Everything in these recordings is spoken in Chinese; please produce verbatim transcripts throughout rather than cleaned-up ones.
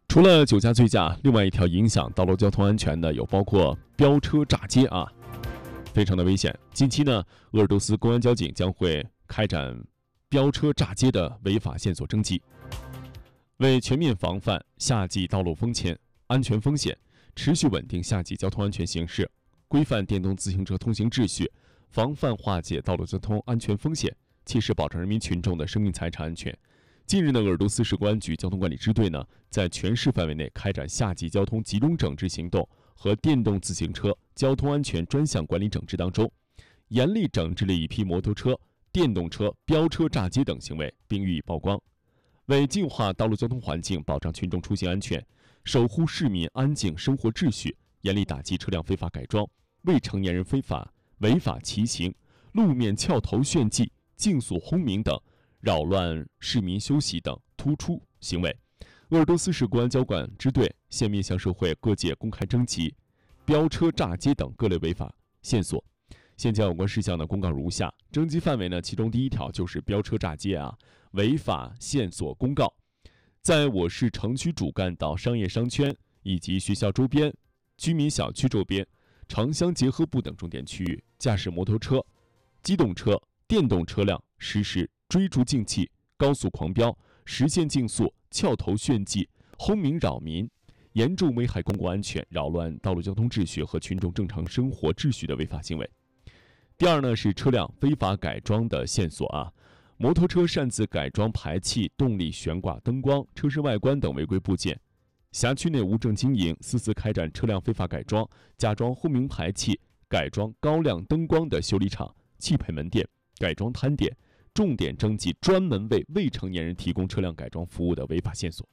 除了酒驾醉驾，另外一条影响道路交通安全的有包括飙车炸街啊，非常的危险。近期呢，鄂尔多斯公安交警将会开展飙车炸街的违法线索征集，为全面防范夏季道路风险安全风险，持续稳定夏季交通安全形势，规范电动自行车通行秩序，防范化解道路交通安全风险，切实保障人民群众的生命财产安全。近日呢，鄂尔多斯市公安局交通管理支队呢，在全市范围内开展夏季交通集中整治行动和电动自行车交通安全专项管理整治当中，严厉整治了一批摩托车、电动车飙车炸街等行为，并予以曝光。为净化道路交通环境，保障群众出行安全，守护市民安静生活秩序，严厉打击车辆非法改装、未成年人非法违法骑行、路面翘头炫技、竞速轰鸣等扰乱市民休息等突出行为，鄂尔多斯市公安交管支队现面向社会各界公开征集飙车炸街等各类违法线索。现将有关事项的公告如下：征集范围呢，其中第一条就是飙车炸街啊，违法线索公告。在我市城区主干道、商业商圈以及学校周边、居民小区周边、城乡结合部等重点区域，驾驶摩托车、机动车、电动车辆实施追逐竞技、高速狂飙、实现竞速、翘头炫技、轰鸣扰民，严重危害公共安全、扰乱道路交通秩序和群众正常生活秩序的违法行为。第二呢，是车辆非法改装的线索啊，摩托车擅自改装排气、动力悬挂灯光、车身外观等违规部件，辖区内无证经营、私自开展车辆非法改装、加装轰鸣排气、改装高亮灯光的修理厂、汽配门店、改装摊点，重点征集专门为未成年人提供车辆改装服务的违法线索。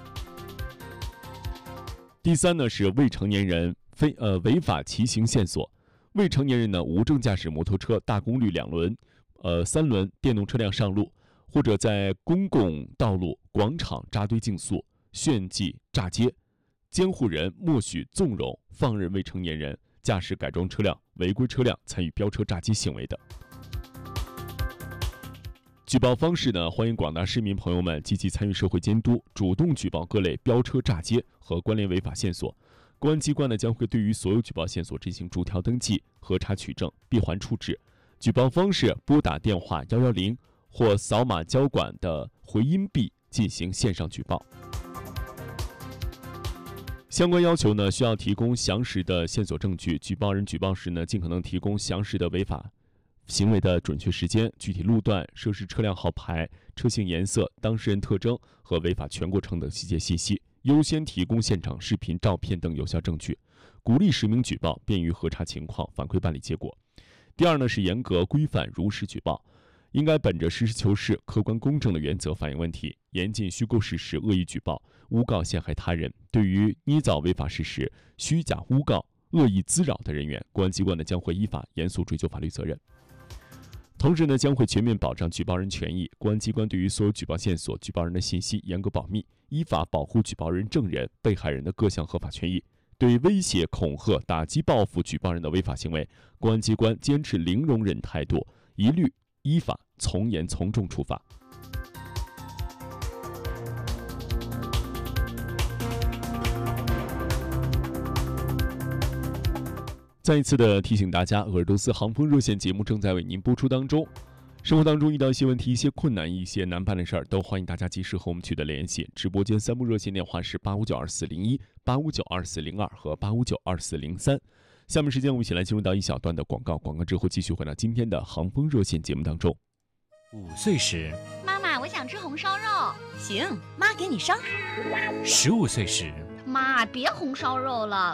第三呢，是未成年人非呃违法骑行线索。未成年人呢，无证驾驶摩托车、大功率两轮、呃三轮电动车辆上路，或者在公共道路、广场扎堆竞速、炫技炸街，监护人默许纵容放任未成年人驾驶改装车辆、违规车辆参与飙车炸街行为的。举报方式呢，欢迎广大市民朋友们积极参与社会监督，主动举报各类飙车炸街和关联违法线索。公安机关呢，将会对于所有举报线索进行逐条登记、核查取证、闭环处置。举报方式：拨打电话一一零或扫码交管的回音壁进行线上举报。相关要求呢，需要提供详实的线索证据。举报人举报时呢，尽可能提供详实的违法行为的准确时间、具体路段、涉事车辆号牌、车型颜色、当事人特征和违法全过程等细节信息，优先提供现场视频、照片等有效证据，鼓励实名举报，便于核查情况、反馈办理结果。第二呢，是严格规范如实举报，应该本着实事求是、客观公正的原则反映问题，严禁虚构事实、恶意举报、诬告陷害他人。对于捏造违法事实、虚假诬告、恶意滋扰的人员，公安机关呢将会依法严肃追究法律责任。同时呢，将会全面保障举报人权益。公安机关对于所有举报线索、举报人的信息严格保密，依法保护举报人、证人、被害人的各项合法权益。对威胁、恐吓、打击、报复举报人的违法行为，公安机关坚持零容忍态度，一律依法从严从重处罚。再一次的提醒大家，鄂尔多斯航风热线节目正在为您播出当中。生活当中遇到一些问题、一些困难、一些难办的事儿，都欢迎大家及时和我们取得联系。直播间三部热线电话是八五九二四零一、八五九二四零二和八五九二四零三。下面时间我们一起来进入到一小段的广告，广告之后继续回到今天的航风热线节目当中。 五岁时， 妈妈，我想吃红烧肉。 行，妈给你烧。 十五岁时， 妈，别红烧肉了，